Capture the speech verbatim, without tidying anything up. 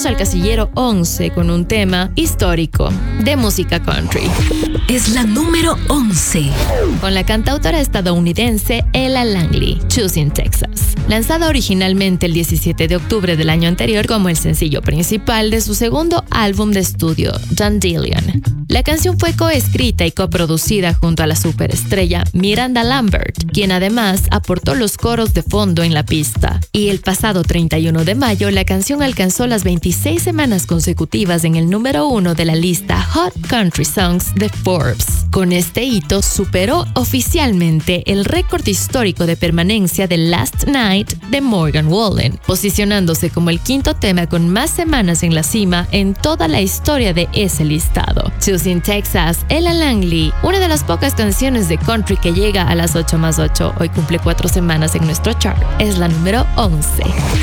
al casillero once con un tema histórico de música country. Es la número once. Con la cantautora estadounidense Ella Langley, Choosing Texas. Lanzada originalmente el diecisiete de octubre del año anterior como el sencillo principal de su segundo álbum de estudio, Dandelion. La canción fue coescrita y coproducida junto a la superestrella Miranda Lambert, quien además aportó los coros de fondo en la pista. Y el pasado treinta y uno de mayo, la canción alcanzó las veintiséis semanas consecutivas en el número uno de la lista Hot Country Songs de Forbes. Con este hito, superó oficialmente el récord histórico de permanencia de Last Night de Morgan Wallen, posicionándose como el quinto tema con más semanas en la cima en toda la historia de ese listado. Choosing Texas, Ella Langley, una de las pocas canciones de country que llega a las ocho más ocho, hoy cumple cuatro semanas en nuestro chart. Es la número once.